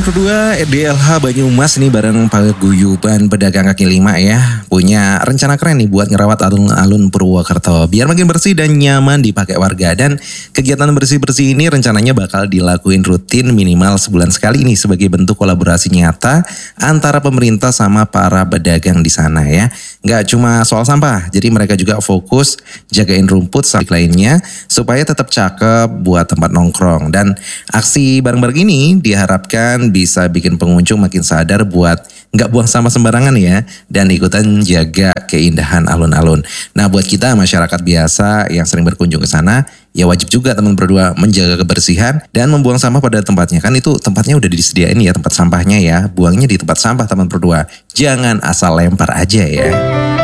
Kedua, DLH Banyumas nih bareng paguyuban pedagang kaki lima ya. Punya rencana keren nih buat ngerawat alun-alun Purwokerto. Biar makin bersih dan nyaman dipakai warga. Dan kegiatan bersih-bersih ini rencananya bakal dilakuin rutin minimal sebulan sekali nih. Sebagai bentuk kolaborasi nyata antara pemerintah sama para pedagang di sana ya. Nggak cuma soal sampah, jadi mereka juga fokus jagain rumput sampai lainnya. Supaya tetap cakep buat tempat nongkrong. Dan aksi bareng-bareng ini diharapkan bisa bikin pengunjung makin sadar buat nggak buang sampah sembarangan ya, dan ikutan jaga keindahan alun-alun. Nah buat kita masyarakat biasa yang sering berkunjung ke sana, ya wajib juga teman berdua menjaga kebersihan dan membuang sampah pada tempatnya. Kan itu tempatnya udah disediain ya tempat sampahnya ya, buangnya di tempat sampah teman berdua. Jangan asal lempar aja ya.